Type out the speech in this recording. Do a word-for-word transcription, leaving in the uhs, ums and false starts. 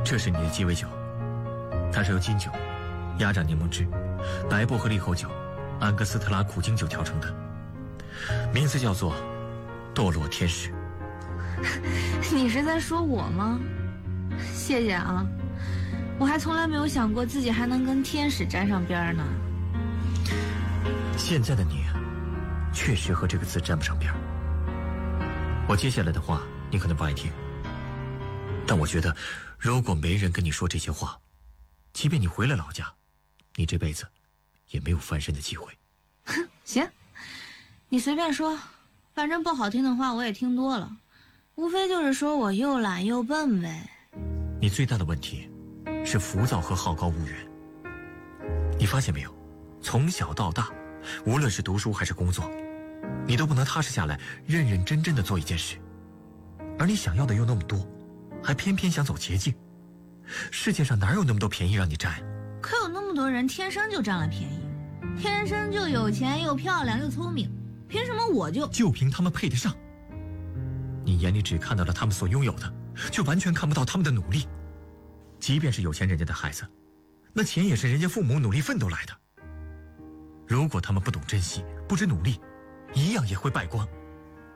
这是你的鸡尾酒，它是由金酒、鸭掌柠檬汁、白薄荷利口酒、安格斯特拉苦精酒调成的，名字叫做堕落天使。 你是在说我吗？谢谢啊，我还从来没有想过自己还能跟天使沾上边呢。 现在的你确实和这个字沾不上边。我接下来的话你可能不爱听，但我觉得如果没人跟你说这些话，即便你回了老家，你这辈子也没有翻身的机会。 哼，行，你随便说，反正不好听的话我也听多了，无非就是说我又懒又笨呗。 你最大的问题是浮躁和好高骛远。你发现没有，从小到大，无论是读书还是工作，你都不能踏实下来认认真真的做一件事，而你想要的又那么多，还偏偏想走捷径。世界上哪有那么多便宜让你占？ 可有那么多人天生就占了便宜，天生就有钱又漂亮又聪明，凭什么我就就凭他们配得上？你眼里只看到了他们所拥有的，却完全看不到他们的努力。即便是有钱人家的孩子，那钱也是人家父母努力奋斗来的。如果他们不懂珍惜，不知努力，一样也会败光。